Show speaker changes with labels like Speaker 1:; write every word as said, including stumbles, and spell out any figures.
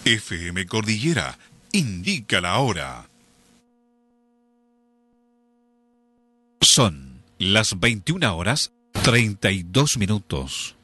Speaker 1: F M Cordillera indica la hora. Son las veintiuna horas treinta y dos minutos.